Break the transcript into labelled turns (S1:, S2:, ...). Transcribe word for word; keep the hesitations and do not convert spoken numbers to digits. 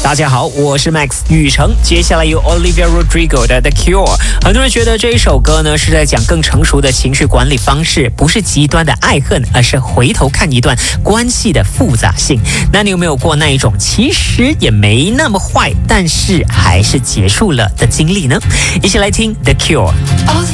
S1: 大家好，我是 Max 雨成。接下来由 Olivia Rodrigo 的 The Cure。很多人觉得这一首歌呢是在讲更成熟的情绪管理方式，不是极端的爱恨，而是回头看一段关系的复杂性。那你有没有过那一种其实也没那么坏，但是还是结束了的经历呢？一起来听 The Cure。